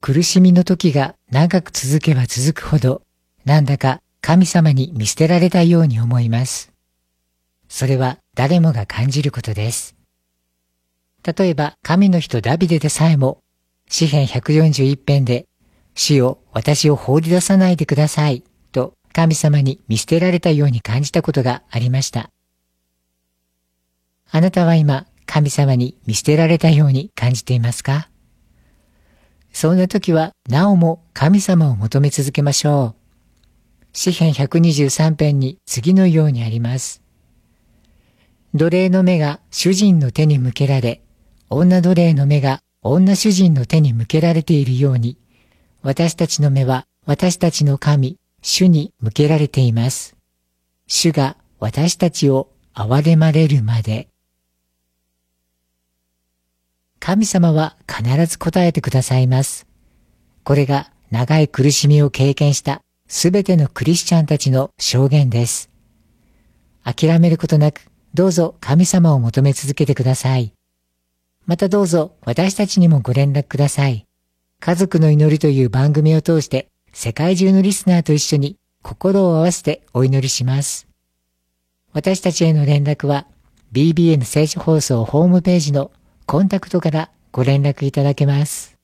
苦しみの時が長く続けば続くほど、なんだか神様に見捨てられたように思います。それは誰もが感じることです。例えば神の人ダビデでさえも、詩編141編で、主よ、私を放り出さないでください、と神様に見捨てられたように感じたことがありました。あなたは今、神様に見捨てられたように感じていますか？そんな時は、なおも神様を求め続けましょう。詩編123編に次のようにあります。奴隷の目が主人の手に向けられ、女奴隷の目が女主人の手に向けられているように、私たちの目は私たちの神、主に向けられています。主が私たちを憐れまれるまで。神様は必ず答えてくださいます。これが長い苦しみを経験したすべてのクリスチャンたちの証言です。諦めることなく、どうぞ神様を求め続けてください。またどうぞ私たちにもご連絡ください。家族の祈りという番組を通して世界中のリスナーと一緒に心を合わせてお祈りします。私たちへの連絡は BBN 聖書放送ホームページのコンタクトからご連絡いただけます。